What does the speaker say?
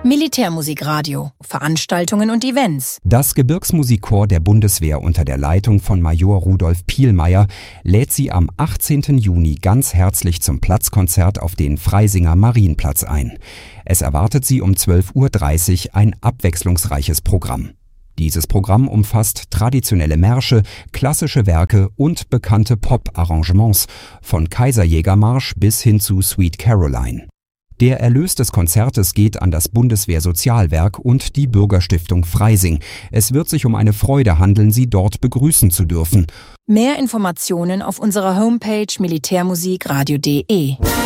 Militärmusikradio, Veranstaltungen und Events. Das Gebirgsmusikchor der Bundeswehr unter der Leitung von Major Rudolf Pielmeier lädt Sie am 18. Juni ganz herzlich zum Platzkonzert auf den Freisinger Marienplatz ein. Es erwartet Sie um 12:30 Uhr ein abwechslungsreiches Programm. Dieses Programm umfasst traditionelle Märsche, klassische Werke und bekannte Pop-Arrangements, von Kaiserjägermarsch bis hin zu Sweet Caroline. Der Erlös des Konzertes geht an das Bundeswehr-Sozialwerk und die Bürgerstiftung Freising. Es wird sich um eine Freude handeln, Sie dort begrüßen zu dürfen. Mehr Informationen auf unserer Homepage militärmusikradio.de.